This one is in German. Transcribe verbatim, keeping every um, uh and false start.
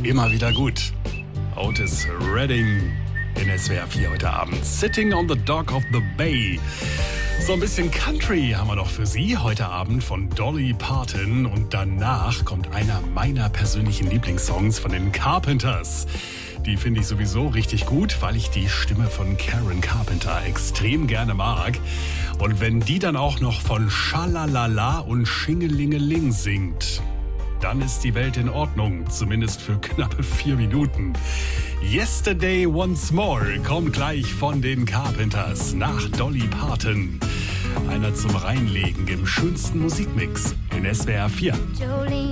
immer wieder gut. Otis Redding in S W R vier heute Abend. Sitting on the Dock of the Bay. So ein bisschen Country haben wir noch für Sie heute Abend von Dolly Parton. Und danach kommt einer meiner persönlichen Lieblingssongs von den Carpenters. Die finde ich sowieso richtig gut, weil ich die Stimme von Karen Carpenter extrem gerne mag. Und wenn die dann auch noch von Schalalala und Schingelingeling singt, dann ist die Welt in Ordnung, zumindest für knappe vier Minuten. Yesterday Once More kommt gleich von den Carpenters nach Dolly Parton. Einer zum Reinlegen im schönsten Musikmix in S W R vier.